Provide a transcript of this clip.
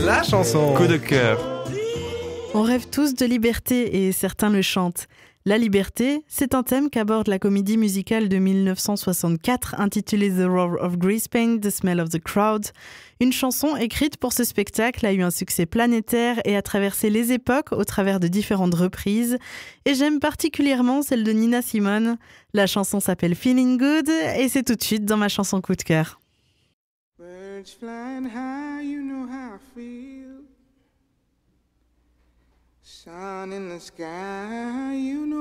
La chanson. Coup de cœur. On rêve tous de liberté et certains le chantent. La liberté, c'est un thème qu'aborde la comédie musicale de 1964 intitulée The Roar of Greasepaint, The Smell of the Crowd. Une chanson écrite pour ce spectacle a eu un succès planétaire et a traversé les époques au travers de différentes reprises. Et j'aime particulièrement celle de Nina Simone. La chanson s'appelle Feeling Good et c'est tout de suite dans ma chanson coup de cœur. Birds flying high, you know how I feel. Sun in the sky, you know